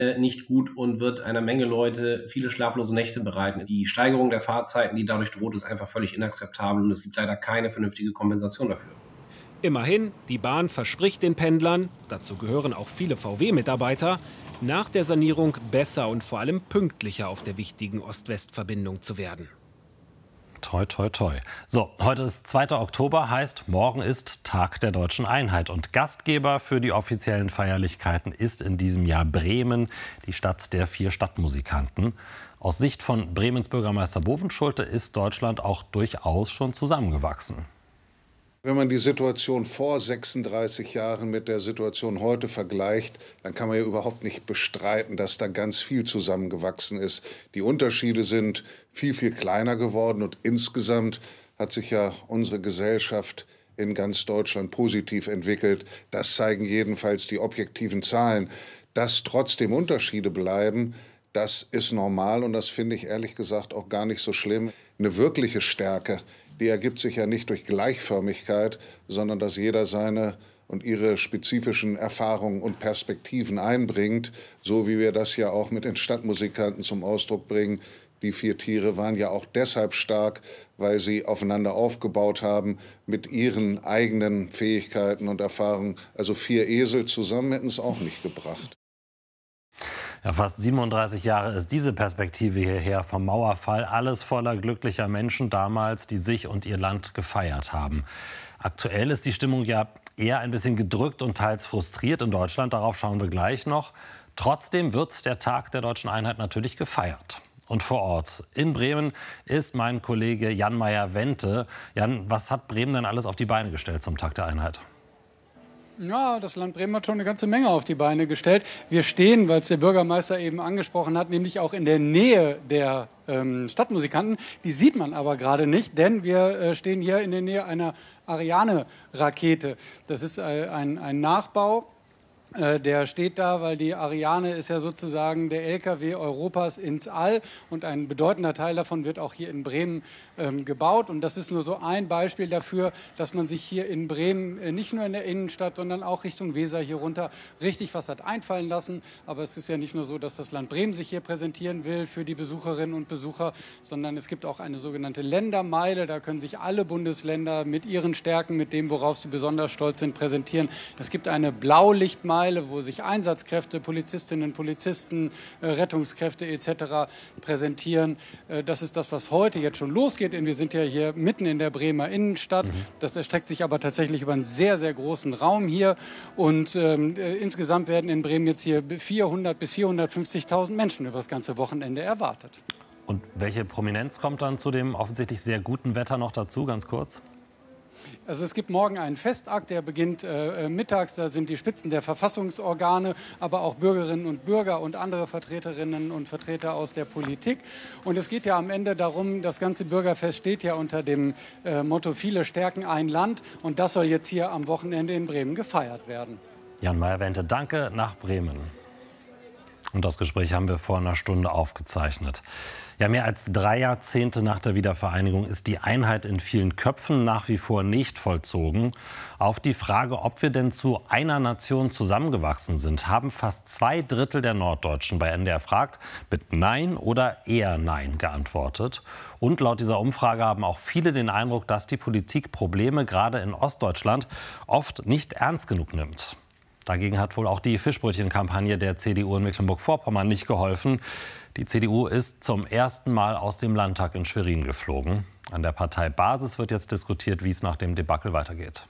nicht gut und wird einer Menge Leute viele schlaflose Nächte bereiten. Die Steigerung der Fahrzeiten, die dadurch droht, ist einfach völlig inakzeptabel und es gibt leider keine vernünftige Kompensation dafür. Immerhin, die Bahn verspricht den Pendlern, dazu gehören auch viele VW-Mitarbeiter, nach der Sanierung besser und vor allem pünktlicher auf der wichtigen Ost-West-Verbindung zu werden. Toi, toi, toi. So, heute ist 2. Oktober, heißt, morgen ist Tag der Deutschen Einheit. Und Gastgeber für die offiziellen Feierlichkeiten ist in diesem Jahr Bremen, die Stadt der 4 Stadtmusikanten. Aus Sicht von Bremens Bürgermeister Bovenschulte ist Deutschland auch durchaus schon zusammengewachsen. Wenn man die Situation vor 36 Jahren mit der Situation heute vergleicht, dann kann man ja überhaupt nicht bestreiten, dass da ganz viel zusammengewachsen ist. Die Unterschiede sind viel, viel kleiner geworden und insgesamt hat sich ja unsere Gesellschaft in ganz Deutschland positiv entwickelt. Das zeigen jedenfalls die objektiven Zahlen. Dass trotzdem Unterschiede bleiben, das ist normal und das finde ich ehrlich gesagt auch gar nicht so schlimm. Eine wirkliche Stärke, die ergibt sich ja nicht durch Gleichförmigkeit, sondern dass jeder seine und ihre spezifischen Erfahrungen und Perspektiven einbringt, so wie wir das ja auch mit den Stadtmusikanten zum Ausdruck bringen. Die 4 Tiere waren ja auch deshalb stark, weil sie aufeinander aufgebaut haben mit ihren eigenen Fähigkeiten und Erfahrungen. Also 4 Esel zusammen hätten es auch nicht gebracht. Ja, fast 37 Jahre ist diese Perspektive hierher vom Mauerfall. Alles voller glücklicher Menschen damals, die sich und ihr Land gefeiert haben. Aktuell ist die Stimmung ja eher ein bisschen gedrückt und teils frustriert in Deutschland. Darauf schauen wir gleich noch. Trotzdem wird der Tag der Deutschen Einheit natürlich gefeiert. Und vor Ort in Bremen ist mein Kollege Jan Meyer-Wente. Jan, was hat Bremen denn alles auf die Beine gestellt zum Tag der Einheit? Ja, das Land Bremen hat schon eine ganze Menge auf die Beine gestellt. Wir stehen, weil es der Bürgermeister eben angesprochen hat, nämlich auch in der Nähe der Stadtmusikanten. Die sieht man aber gerade nicht, denn wir stehen hier in der Nähe einer Ariane-Rakete. Das ist ein Nachbau. Der steht da, weil die Ariane ist ja sozusagen der LKW Europas ins All und ein bedeutender Teil davon wird auch hier in Bremen gebaut. Und das ist nur so ein Beispiel dafür, dass man sich hier in Bremen nicht nur in der Innenstadt, sondern auch Richtung Weser hier runter richtig was hat einfallen lassen. Aber es ist ja nicht nur so, dass das Land Bremen sich hier präsentieren will für die Besucherinnen und Besucher, sondern es gibt auch eine sogenannte Ländermeile. Da können sich alle Bundesländer mit ihren Stärken, mit dem, worauf sie besonders stolz sind, präsentieren. Es gibt eine Blaulichtmeile, wo sich Einsatzkräfte, Polizistinnen, Polizisten, Rettungskräfte etc. präsentieren. Das ist das, was heute jetzt schon losgeht. Wir sind ja hier mitten in der Bremer Innenstadt. Das erstreckt sich aber tatsächlich über einen sehr, sehr großen Raum hier. Und insgesamt werden in Bremen jetzt hier 400.000 bis 450.000 Menschen über das ganze Wochenende erwartet. Und welche Prominenz kommt dann zu dem offensichtlich sehr guten Wetter noch dazu, ganz kurz? Also es gibt morgen einen Festakt, der beginnt mittags. Da sind die Spitzen der Verfassungsorgane, aber auch Bürgerinnen und Bürger und andere Vertreterinnen und Vertreter aus der Politik. Und es geht ja am Ende darum, das ganze Bürgerfest steht ja unter dem Motto Viele stärken ein Land. Und das soll jetzt hier am Wochenende in Bremen gefeiert werden. Jan Meyer-Wente, danke nach Bremen. Und das Gespräch haben wir vor einer Stunde aufgezeichnet. Ja, mehr als 3 Jahrzehnte nach der Wiedervereinigung ist die Einheit in vielen Köpfen nach wie vor nicht vollzogen. Auf die Frage, ob wir denn zu einer Nation zusammengewachsen sind, haben fast 2/3 der Norddeutschen bei NDR fragt mit Nein oder eher Nein geantwortet. Und laut dieser Umfrage haben auch viele den Eindruck, dass die Politik Probleme gerade in Ostdeutschland oft nicht ernst genug nimmt. Dagegen hat wohl auch die Fischbrötchenkampagne der CDU in Mecklenburg-Vorpommern nicht geholfen. Die CDU ist zum ersten Mal aus dem Landtag in Schwerin geflogen. An der Parteibasis wird jetzt diskutiert, wie es nach dem Debakel weitergeht.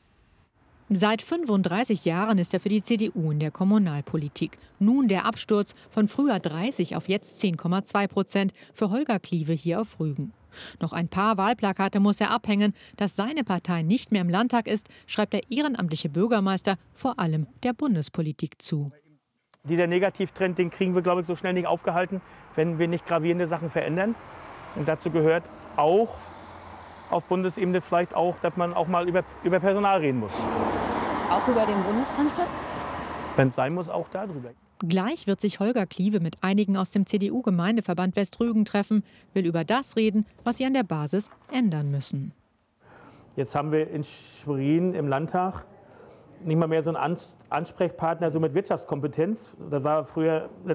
Seit 35 Jahren ist er für die CDU in der Kommunalpolitik. Nun der Absturz von früher 30 auf jetzt 10,2% für Holger Kliewe hier auf Rügen. Noch ein paar Wahlplakate muss er abhängen. Dass seine Partei nicht mehr im Landtag ist, schreibt der ehrenamtliche Bürgermeister vor allem der Bundespolitik zu. Dieser Negativtrend, den kriegen wir, glaube ich, so schnell nicht aufgehalten, wenn wir nicht gravierende Sachen verändern. Und dazu gehört auch auf Bundesebene vielleicht auch, dass man auch mal über Personal reden muss. Auch über den Bundeskanzler? Wenn es sein muss, auch darüber. Gleich wird sich Holger Kliewe mit einigen aus dem CDU-Gemeindeverband Westrügen treffen, will über das reden, was sie an der Basis ändern müssen. Jetzt haben wir in Schwerin im Landtag nicht mal mehr so ein Ansprechpartner so mit Wirtschaftskompetenz. Das war früher